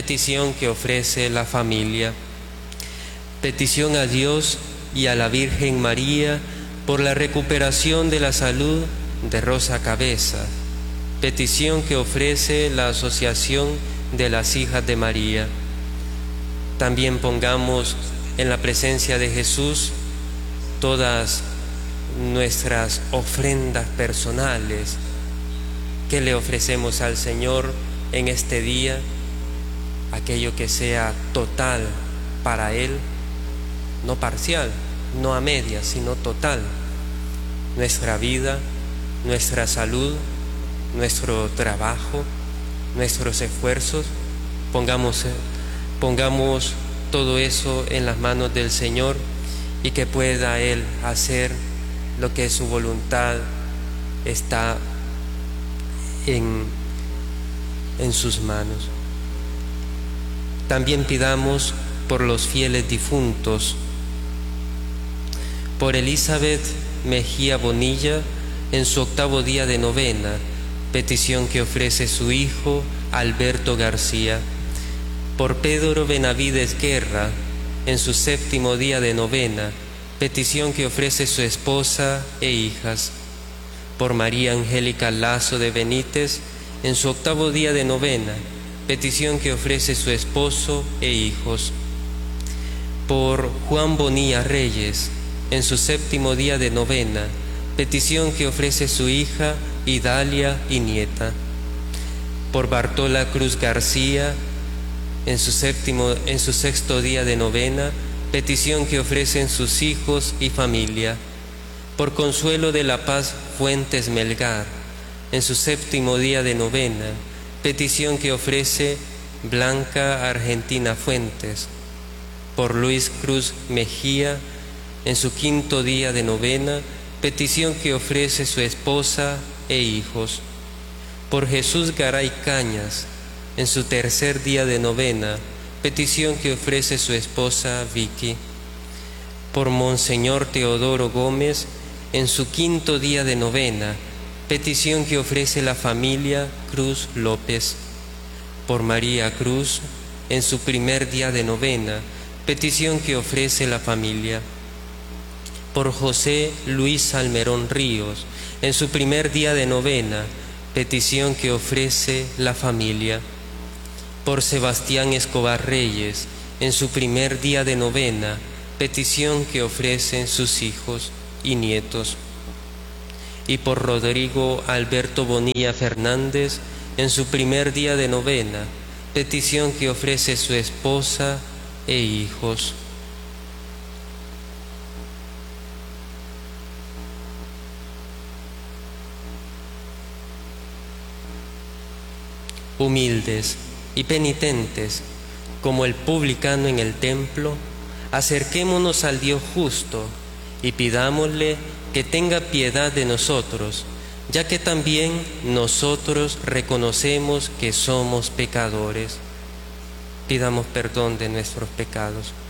petición que ofrece la familia. Petición a Dios y a la Virgen María por la recuperación de la salud de Rosa Cabeza. Petición que ofrece la Asociación de las Hijas de María. También pongamos en la presencia de Jesús todas nuestras ofrendas personales que le ofrecemos al Señor en este día, aquello que sea total para Él, no parcial, no a medias, sino total. Nuestra vida, nuestra salud, nuestro trabajo, nuestros esfuerzos, pongamos todo eso en las manos del Señor y que pueda Él hacer lo que su voluntad está en sus manos. También pidamos por los fieles difuntos, por Elizabeth Mejía Bonilla en su 8º día de novena, petición que ofrece su hijo Alberto García, por Pedro Benavides Guerra en su 7º día de novena, petición que ofrece su esposa e hijas, por María Angélica Lazo de Benítez en su 8º día de novena, petición que ofrece su esposo e hijos, por Juan Bonilla Reyes en su 7º día de novena, petición que ofrece su hija Idalia y nieta, por Bartola Cruz García en su 6º día de novena, petición que ofrecen sus hijos y familia, por Consuelo de la Paz Fuentes Melgar en su 7º día de novena, petición que ofrece Blanca Argentina Fuentes, por Luis Cruz Mejía en su 5º día de novena, petición que ofrece su esposa e hijos, por Jesús Garay Cañas en su 3er día de novena, petición que ofrece su esposa Vicky, por Monseñor Teodoro Gómez en su 5º día de novena, petición que ofrece la familia Cruz López, por María Cruz en su 1er día de novena, petición que ofrece la familia, por José Luis Salmerón Ríos en su 1er día de novena, petición que ofrece la familia, por Sebastián Escobar Reyes en su 1er día de novena, petición que ofrecen sus hijos y nietos, y por Rodrigo Alberto Bonilla Fernández en su 1er día de novena, petición que ofrece su esposa e hijos. Humildes y penitentes, como el publicano en el templo, acerquémonos al Dios justo y pidámosle que tenga piedad de nosotros, ya que también nosotros reconocemos que somos pecadores. Pidamos perdón de nuestros pecados.